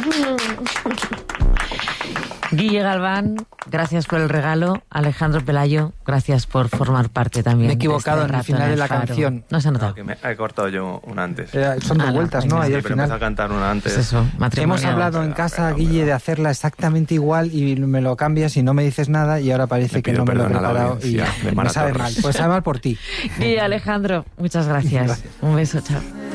Guille Galván, gracias por el regalo. Alejandro Pelayo, gracias por formar parte también. Me he equivocado en el final de la canción. No se ha notado. Que me he cortado yo una antes. Son dos vueltas, ¿no? Ahí al Pero final. empecé a cantar una antes. Pues eso, Hemos hablado en casa, Guille, de hacerla exactamente igual y me lo cambias y no me dices nada y ahora parece que no me lo he preparado y me sabe mal. Pues sabe mal por ti. Guille, Alejandro, muchas gracias. Un beso, chao.